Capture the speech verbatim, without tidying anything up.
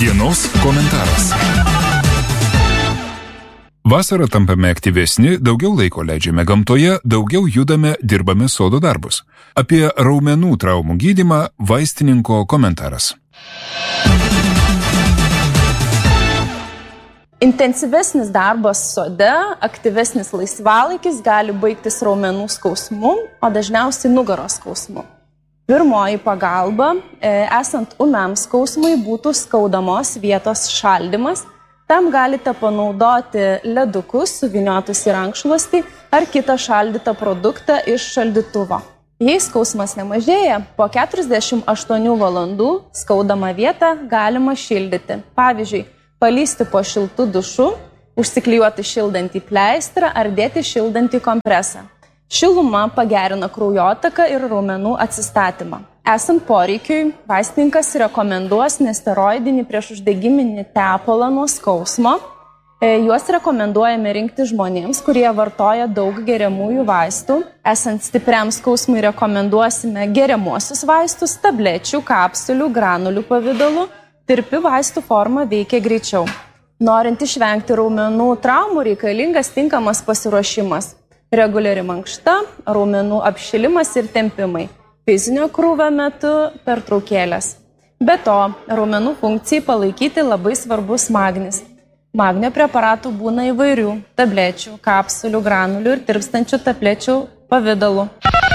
Dienos komentaras. Vasarą tampame aktyvesni, daugiau laiko leidžiame gamtoje, daugiau judame, dirbame sodo darbus. Apie raumenų traumų gydymą vaistininko komentaras. Intensyvesnis darbas sode, aktyvesnis laisvalaikis gali baigtis raumenų skausmu, o dažniausiai nugaros skausmu. Pirmoji pagalba, esant ūmiam skausmui, būtų skaudamos vietos šaldymas. Tam galite panaudoti ledukus, suvyniotus į rankšluostį ar kitą šaldytą produktą iš šaldytuvo. Jei skausmas nemažėja, po keturiasdešimt aštuonių valandų skaudamą vietą galima šildyti. Pavyzdžiui, palysti po šiltų dušu, užsiklijuoti šildantį pleistrą ar dėti šildantį kompresą. Šiluma pagerina kraujotaką ir raumenų atsistatymą. Esant poreikiui, vaistininkas rekomenduos nesteroidinį priešuždegiminį tepalą nuo skausmo. Juos rekomenduojame rinkti žmonėms, kurie vartoja daug geriamųjų vaistų. Esant stipriam skausmui rekomenduosime geriamuosius vaistus, tablečių, kapsulių, granulių pavidalu. Tirpi vaistų forma veikia greičiau. Norint išvengti raumenų traumų, reikalingas tinkamas pasiruošimas. Reguliari mankšta, raumenų apšilimas ir tempimai. Fizinio krūvio metu pertraukėlės. Be to, raumenų funkcijai palaikyti labai svarbus magnis. Magnio preparatų būna įvairių tablečių, kapsulių, granulių ir tirpstančių tablečių pavidalu.